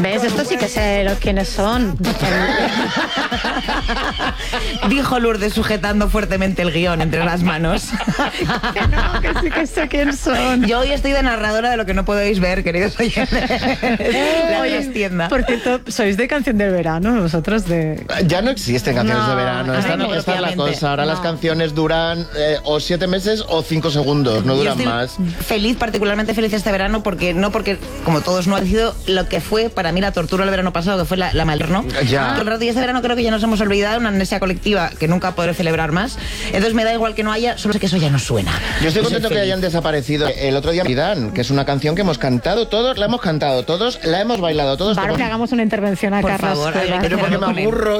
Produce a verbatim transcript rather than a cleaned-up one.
¿Ves? Esto sí que sé los quiénes son. Dijo Lourdes sujetando fuertemente el guión entre las manos. Que no, que sí que sé quién son. Yo hoy estoy de narradora de lo que no podéis ver, queridos oyentes. La Oye, trastienda. por cierto, sois de canción del verano, vosotros de... Ya no existen canciones No, de verano. Esta, ay, no, no, esta es la obviamente. cosa. Ahora No. las canciones duran eh, o siete meses o cinco segundos. No Yo duran estoy más. feliz, particularmente feliz este verano, porque no porque, como todos, no ha sido lo que fue para mí la tortura el verano pasado, que fue la, la mal, ¿no? Ya. Todo el rato, y este verano creo que ya nos hemos olvidado, una amnesia colectiva que nunca podré celebrar más. Entonces me da igual que no haya, solo sé que eso ya no suena. Yo estoy Yo soy contento que feliz. hayan desaparecido. El otro día, Midán, que es una canción que hemos cantado todos, la hemos cantado todos, la hemos bailado todos. Para que hagamos una intervención a Por Carlos favor, Cuevas. hay que Pero porque me Con él. aburro